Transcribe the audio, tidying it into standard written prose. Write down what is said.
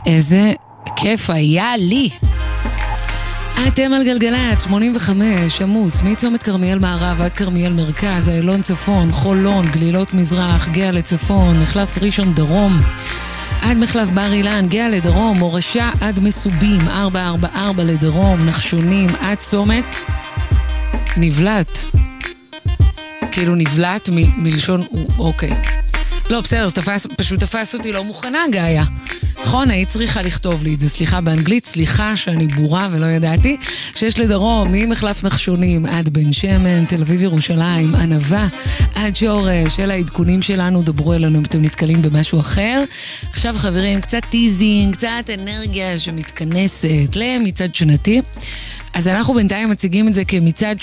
איזה כיף היה לי. אתם על גלגלת 85 עמוס מצומת כרמיאל מערב עד כרמיאל מרכז, איילון צפון, חולון, גלילות מזרח, גאה לצפון, מחלף ראשון דרום עד מחלף בר אילן, גאה לדרום, מורשה עד מסובים, 444 לדרום, נחשונים עד צומת נבלט, כאילו נבלט מלשון אוקיי, לא בסדר, פשוט תפס אותי לא מוכנה גאיה, נכון, היית צריכה לכתוב לי את זה, סליחה באנגלית, סליחה שאני בורה ולא ידעתי, שיש לדרום ממחלף נחשונים עד בן שמן, תל אביב ירושלים, ענבה עד שורש, אלה העדכונים שלנו, דברו אלינו אם אתם נתקלים במשהו אחר. עכשיו חברים, קצת טיזינג, קצת אנרגיה שמתכנסת למצעד שנתי, אז אנחנו בינתיים מציגים את זה כמצעד